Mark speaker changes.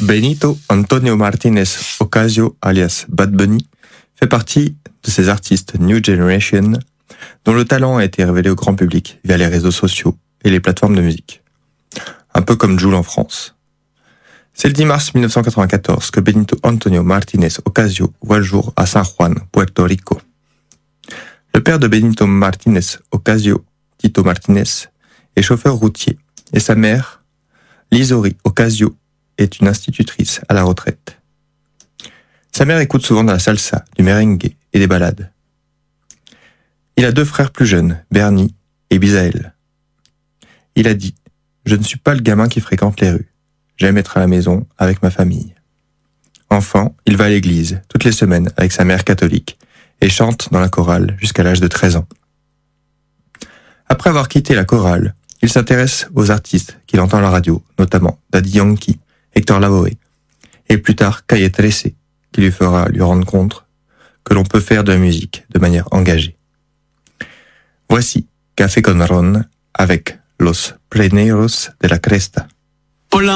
Speaker 1: Benito Antonio Martínez Ocasio, alias Bad Bunny, fait partie de ces artistes New Generation dont le talent a été révélé au grand public via les réseaux sociaux et les plateformes de musique. Un peu comme Jul en France. C'est le 10 mars 1994 que Benito Antonio Martínez Ocasio voit le jour à San Juan, Puerto Rico. Le père de Benito Martínez Ocasio, Tito Martínez, est chauffeur routier et sa mère, Lizori Ocasio, est une institutrice à la retraite. Sa mère écoute souvent de la salsa, du merengue et des ballades. Il a 2 frères plus jeunes, Bernie et Bisaël. Il a dit « Je ne suis pas le gamin qui fréquente les rues. J'aime être à la maison avec ma famille. » Enfant, il va à l'église toutes les semaines avec sa mère catholique et chante dans la chorale jusqu'à l'âge de 13 ans. Après avoir quitté la chorale, il s'intéresse aux artistes qu'il entend à la radio, notamment Daddy Yankee, Héctor Lavoe, et plus tard Calle 13, qui lui fera lui rendre compte que l'on peut faire de la musique de manière engagée. Voici Café con Ron avec Los Pleneros de la Cresta.